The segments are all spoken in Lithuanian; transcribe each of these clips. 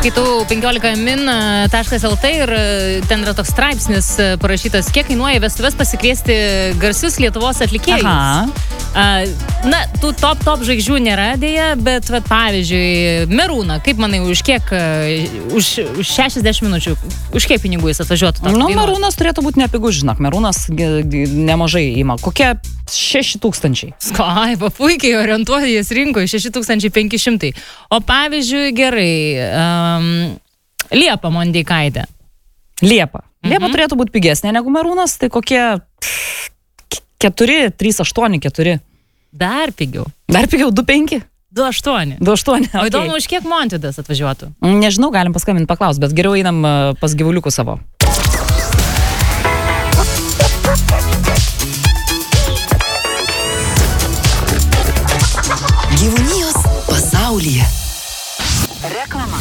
Skaitau 15min.lt ir ten yra toks straipsnis parašytas, kiek kainuoja vestuves pasikviesti garsius Lietuvos atlikėjus. Na, tų top žvaigždžių nėra dėja, bet vat, pavyzdžiui, Merūną, kaip manai, už kiek, už 60 minučių, už kiek pinigų jis atvažiuotų? Merūnas turėtų būti nepigus, žinok, Merūnas nemažai ima. Kokie 6,000. Skaipa, puikiai orientuojas rinkoje, 6,500. O pavyzdžiui, gerai, Liepa Mondeikaitė. Liepa turėtų būti pigesnė negu Merūnas, tai kokie 3,8. Dar pigiau. 2,5? 2,8. 2,8. O įdomu, už kiek Montvydas atvažiuotų? Nežinau, galim paskambinti paklaus, bet geriau einam pas gyvuliukų savo. Gyvūnijos pasaulyje. Reklama.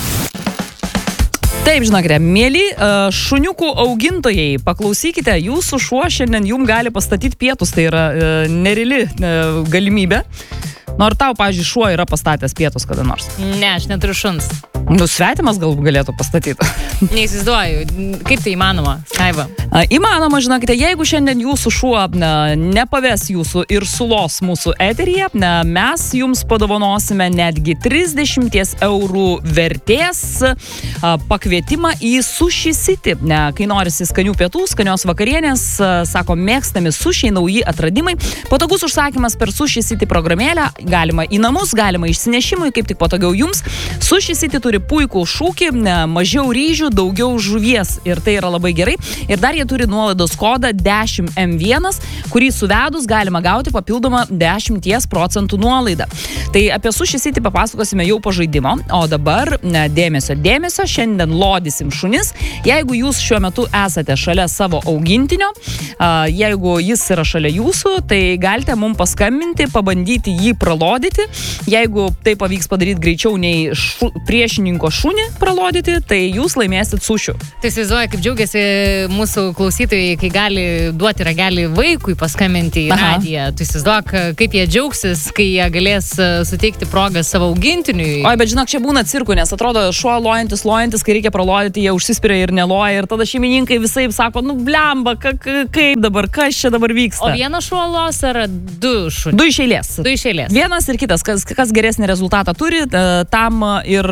Taip, žinokite, mėly šuniukų augintojai, paklausykite, jūsų šuo šiandien jums gali pastatyti pietus, tai yra nereali galimybė. Ar tau, pavyzdžiui, šuo yra pastatęs pietus kada nors? Ne, aš neturiu šuns. Svetimas galbūt galėtų pastatyti. Neįsivaizduoju, kaip tai įmanoma, Skaiva? Įmanoma, žinokite, jeigu šiandien jūsų šuo nepaves jūsų ir sulos mūsų eteryje, mes jums padovanosime netgi 30 eurų vertės pakvietimą į Sushi City. Kai norisi skanių pietų, skanios vakarienės, sako, mėgstami sušiai, nauji atradimai. Patogus užsakymas per Sushi City programėlę, galima į namus, galima išsinešimui, kaip tik patogiau jums. Sushi City turi puikų šūkį, mažiau ryžių, daugiau žuvies ir tai yra labai gerai. Ir dar jie turi nuolaidos kodą 10M1, kurį suvedus galima gauti papildomą 10% nuolaidą. Tai apie Sushi City papasakosime jau po žaidimo, o dabar dėmesio, šiandien lodysim šunis. Jeigu jūs šiuo metu esate šalia savo augintinio, jeigu jis yra šalia jūsų, tai galite mums paskambinti, pabandyti jį pralodyti. Jeigu tai pavyks padaryti greičiau nei priešininko šunį pralodyti, tai jūs laimėsit sušių. Tai įsivaizduoja, kaip džiaugiasi mūsų klausytojai, kai gali duoti ragelį vaikui paskambinti į radiją. Tai įsivaizduoja, kaip jie džiaugsis, kai jie galės suteikti progą savo augintiniui. Oi, bet žinok, čia būna cirkų, nes atrodo, šuo lojantis, kai reikia pralodyti, jie užsispiria ir neloja ir tada šeimininkai visai sako, blemba, kaip dabar, kas čia dabar vyksta. O vienas šuo los ar du šunys? Du iš eilės. Vienas ir kitas, kas geresnį rezultatą turi, tam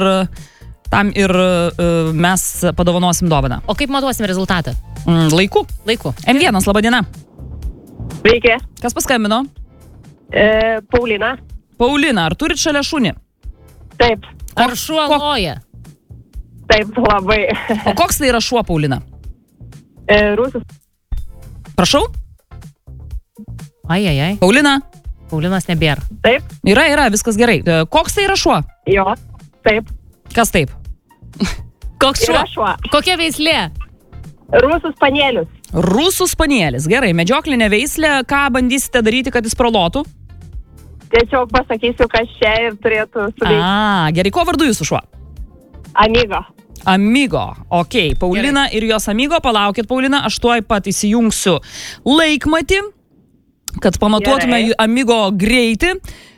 ir mes padovanosim dovaną. O kaip matuosim rezultatą? Laiku. M1, laba diena. Sveiki. Kas paskambino? Paulina. Paulina, ar turit šalia šunį? Taip. Ar šuo loja? Taip, labai. O koks tai yra šuo, Paulina? Rusas. Prašau? Ai. Paulinas nebėra. Taip. Yra, viskas gerai. Koks tai yra šuo? Jo, taip. Kas taip? Koks Yra šuo. Kokia veislė? Rusų spanėlius. Rusų spanėlis. Gerai, medžioklinė veislė. Ką bandysite daryti, kad jis pralotų? Tiesiog pasakysiu, kas čia ir turėtų suveikti. Gerai, ko vardu jūsų šuo? Amigo. Ok, Paulina gerai. Ir jos amigo. Palaukit, Paulina, aš tuoj pat įsijungsiu laikmatį, kad pamatuotume amigo greitį.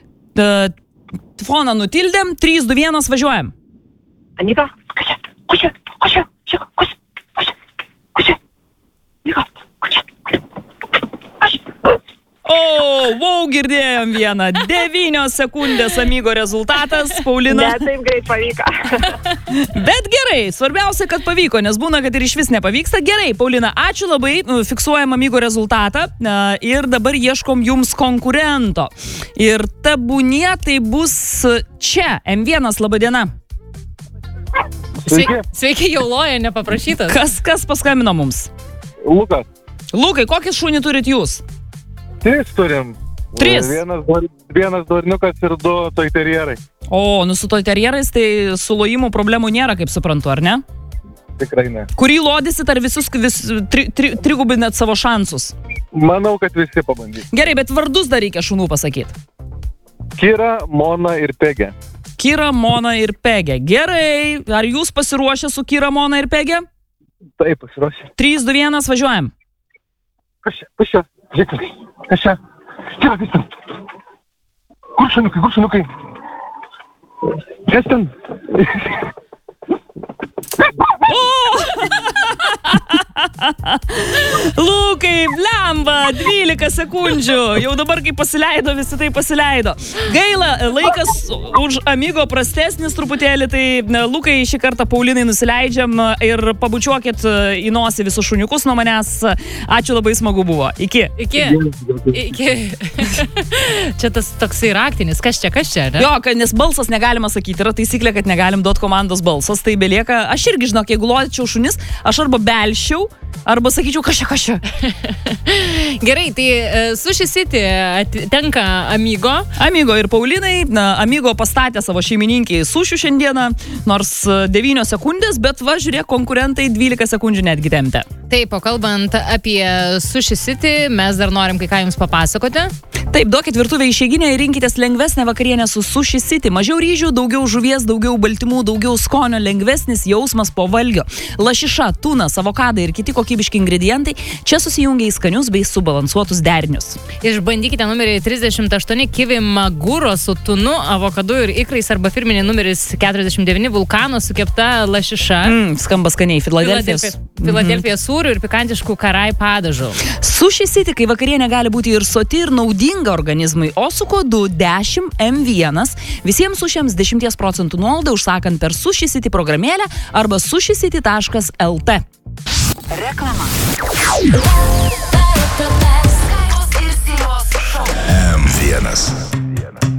Foną nutildėm, 3, 2, 1, važiuojam. Amigo, kučia. Girdėjom vieną. 9 sekundės amigo rezultatas, Paulina. Ne, taip greit pavyko. Bet gerai, svarbiausia, kad pavyko, nes būna, kad ir iš vis nepavyksta. Gerai, Paulina, ačiū labai, fiksuojam amigo rezultatą ir dabar ieškom jums konkurento. Ir tebūnie tai bus čia, M1, laba diena. Sveiki, jau loja, nepaprašytas. Kas paskambino mums? Lukas. Lukai, kokį šunį turit jūs? 3 turim. 3? Vienas dorniukas ir 2 toiterjerai. O, su toiterjerais tai su lojimų problemų nėra, kaip suprantu, ar ne? Tikrai ne. Kurį lodysit, ar visus trigubinat savo šansus? Manau, kad visi pabandys. Gerai, bet vardus dar reikia šunų pasakyti. Kira, Mona ir Pegė. Kira, Mona ir Pegė. Gerai, ar jūs pasiruošę su Kira, Mona ir Pegė? Taip, pasiruošę. 3, 2, 1, važiuojam. Kas čia? Žiūrėk, kas čia? Kira, visam. Kur šuniukai? Kas ten? Lukai, blemba, 12 sekundžių. Jau dabar, kai pasileido, visi tai pasileido. Gaila, laikas už Amigo prastesnis truputėlį, tai Lukai, šį kartą Paulinai nusileidžiam ir pabučiuokit į nosį visus šuniukus nuo manęs. Ačiū, labai smagu buvo. Iki. Čia tas toksai raktinis. Kas čia, ne? Jo, nes balsas negalima sakyti. Yra taisyklė, kad negalim duoti komandos balsas. Tai belieka, aš irgi žinok, jeigu lodyčiau šunis, aš arba belščiau, arba sakyčiau kažką. Gerai, tai Sushi City tenka Amigo. Amigo ir Paulinai. Amigo pastatė savo šeimininkiai sušių šiandieną, nors 9 sekundės, bet va, žiūrėk, konkurentai 12 sekundžių netgi tempė. Taip, o kalbant apie Sushi City, mes dar norim kai ką jums papasakoti. Taip, duokit virtuvę išeiginę ir rinkitės lengvesnę vakarienę su Sushi City. Mažiau ryžių, daugiau žuvies, daugiau baltymų, daugiau skonio, lengvesnis jausmas po valgio. Lašiša, tunas, avokadai ir kiti kokybiški ingredientai čia susijungia į skanius bei subalansuotus derinius. Išbandykite numerį 38 kivi maguro su tunu, avokadu ir ikrais arba firminė numeris 49 vulkano su kepta lašiša. Skamba skaniai, Filadelfija sūrių ir pikantiškų karai padažų. Sushi City, kai vakarienė gali būti ir soti, ir naudinga organizmui, o su kodu 10M1 visiems sušiams 10% nuolaidą užsakant per Sushi City programėlę arba sushicity.lt. Reklama. M1.